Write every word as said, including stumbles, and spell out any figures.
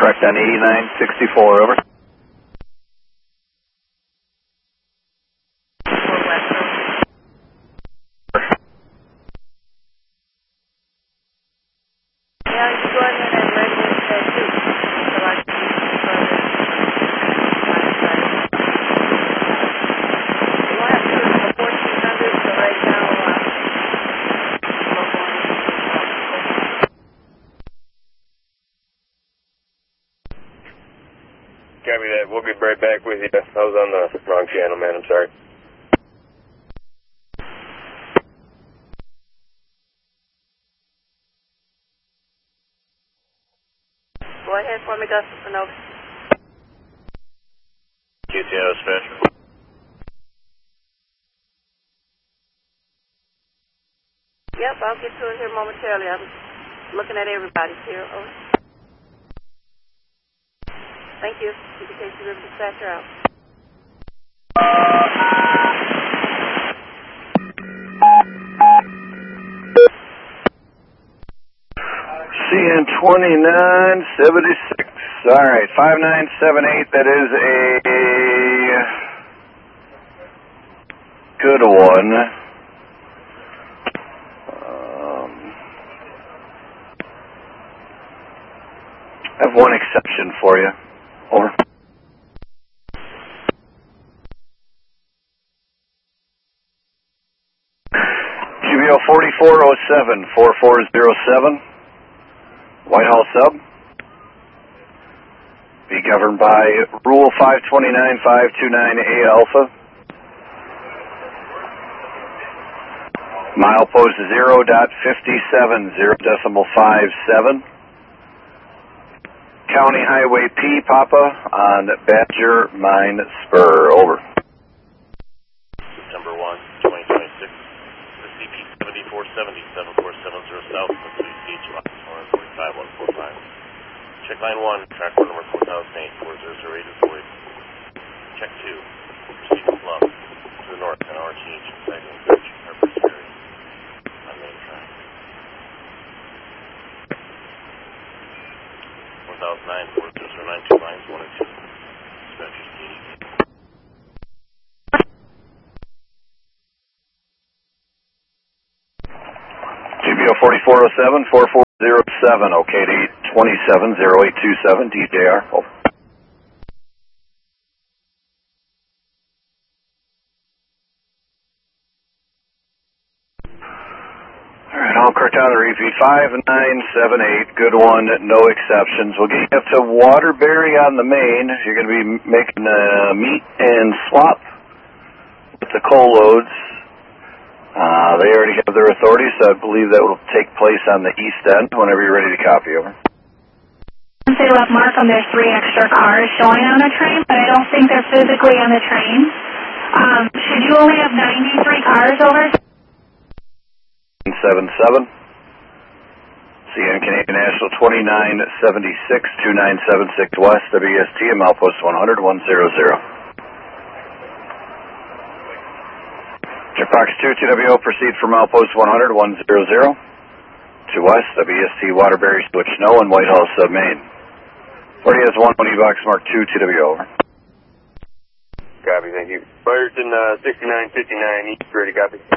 correct on eighty-nine sixty-four, over. Copy that. We'll be right back with you. I was on the wrong channel, man. I'm sorry. Go ahead for me, Gustafson. Over. Q T O special. Yep, I'll get to it here momentarily. I'm looking at everybody here. Over. Thank you. C B K C River Dispatcher out. C N twenty-nine seventy-six. All right, five nine seven eight. That is a good one. Um, I have one exception for you. Over. Q B O forty-four oh seven, four four zero seven, Whitehall sub. Be governed by Rule five twenty-nine five twenty-nine A Alpha. Milepost zero dot fifty-seven, zero decimal five seven. County Highway P, Papa, on Badger Mine Spur. Over. September first, twenty twenty-six. The C P seventy-four seventy, seven four seven zero South, C C H one forty-five one forty-five. Check line one, track one number four thousand eight, four zero zero eight is void. Check two, proceed with love. To the north, an hour change, cycling search, Harper's Ferry. On main track. one thousand nine, four zero zero nine two lines, one and two. Dispatchers eighty. G B O forty-four oh seven, four four zero seven, okay to eight twenty-seven, zero eight two seven, D J R. Over. All right, all correct on the repeat. five nine seven eight, good one, no exceptions. We'll get you up to Waterbury on the main. You're going to be making a meet and swap with the coal loads. Uh, they already have their authority, so I believe that will take place on the east end whenever you're ready to copy. Over. They left Markham, there's three extra cars showing on the train, but I don't think they're physically on the train. Um, should you only have ninety-three cars over? seven seven. C N Canadian National twenty-nine seventy-six, two nine seven six West, W S T, and Milepost one hundred, one hundred. Checkbox two, T W O, proceed for Milepost one hundred, one hundred. To West, W S T, Waterbury, switch no, and Whitehall sub main. forty has one, twenty box mark two, T W O, over. Copy, thank you. Byerton, uh, sixty-nine fifty-nine, east, ready, copy.